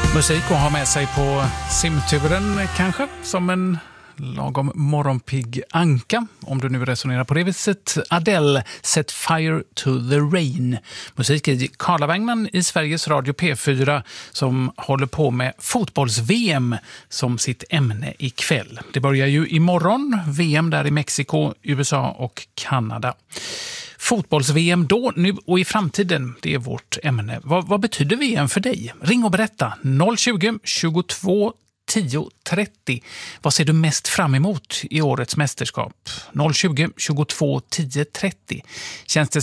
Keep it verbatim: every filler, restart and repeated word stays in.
Musik att ha med sig på simturen kanske, som en lagom morgonpigg anka. Om du nu resonerar på det viset. Adele, Set Fire to the Rain. Musik i Karlavagnen i Sveriges Radio P fyra som håller på med fotbolls-V M som sitt ämne ikväll. Det börjar ju imorgon. V M där i Mexiko, U S A och Kanada. Fotbolls-V M då, nu och i framtiden, det är vårt ämne. Vad, vad betyder V M för dig? Ring och berätta. noll tjugo, tjugotvå, tio, trettio. Vad ser du mest fram emot i årets mästerskap? noll tjugo, tjugotvå, tio, trettio. Känns det